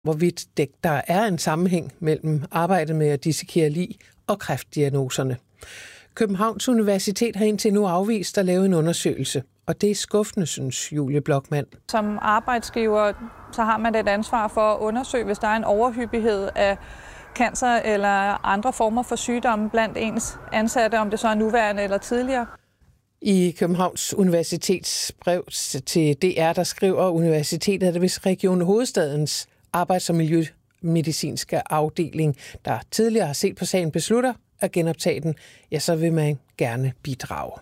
hvorvidt der er en sammenhæng mellem arbejdet med at dissekere lig og kræftdiagnoserne. Københavns Universitet har indtil nu afvist at lave en undersøgelse, og det er skuffende, synes Julie Blokman. Som arbejdsgiver så har man et ansvar for at undersøge, hvis der er en overhyppighed af cancer eller andre former for sygdomme blandt ens ansatte, om det så er nuværende eller tidligere. I Københavns Universitets brev til DR, der skriver universitetet, at hvis Region Hovedstadens Arbejds- og Miljømedicinske afdeling, der tidligere har set på sagen, beslutter at genoptage den, ja, så vil man gerne bidrage.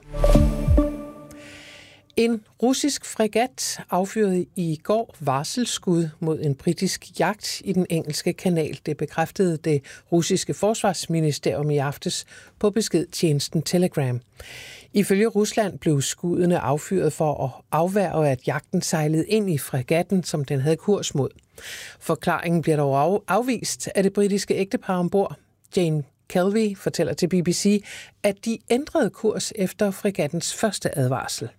En russisk fregat affyrede i går varselsskud mod en britisk yacht i den engelske kanal. Det bekræftede det russiske forsvarsministerium i aftes på beskedtjenesten Telegram. Ifølge Rusland blev skuddene affyret for at afværge, at yachten sejlede ind i fregatten, som den havde kurs mod. Forklaringen bliver dog afvist af det britiske ægtepar ombord. Jane Kelvey fortæller til BBC, at de ændrede kurs efter fregattens første advarsel.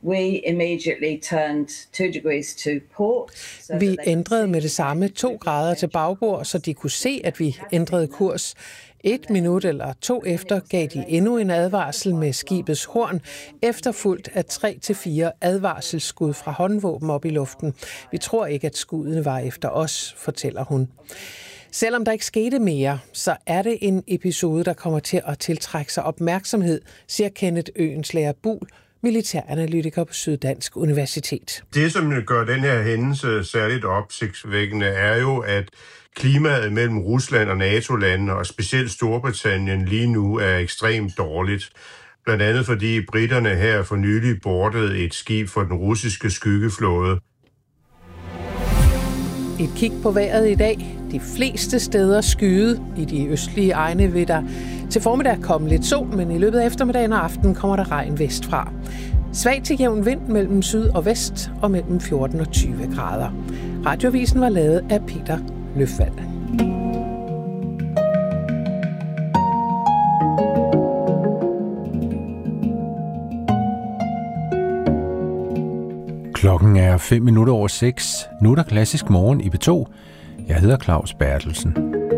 Vi ændrede med det samme 2 grader til bagbord, så de kunne se, at vi ændrede kurs. 1 minut eller 2 efter gav de endnu en advarsel med skibets horn, efterfulgt af 3-4 advarselsskud fra håndvåben op i luften. Vi tror ikke, at skuddene var efter os, fortæller hun. Selvom der ikke skete mere, så er det en episode, der kommer til at tiltrække sig opmærksomhed, siger Kenneth Øenslager Buhl, militæranalytiker på Syddansk Universitet. Det, som gør den her hændelse særligt opsigtsvækkende, er jo, at klimaet mellem Rusland og NATO-landene, og specielt Storbritannien, lige nu er ekstremt dårligt. Blandt andet fordi briterne her for nylig boardede et skib for den russiske skyggeflåde. Et kig på vejret i dag. De fleste steder skyet. I de østlige egne vil der til formiddag komme lidt sol, men i løbet af eftermiddagen og aftenen kommer der regn vestfra. Svag til jævn vind mellem syd og vest og mellem 14 og 20 grader. Radioavisen var lavet af Peter Løfvald. Klokken er 5 minutter over 6. Nu er der klassisk morgen i P2. Jeg hedder Claus Bertelsen.